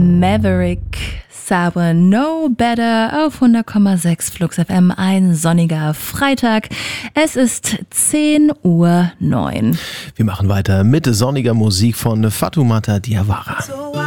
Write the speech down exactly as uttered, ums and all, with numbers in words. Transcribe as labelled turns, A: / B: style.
A: Maverick Sabre No Better auf hundert Komma sechs Flux F M. Ein sonniger Freitag. Es ist zehn Uhr neun.
B: Wir machen weiter mit sonniger Musik von Fatoumata Diawara.
C: So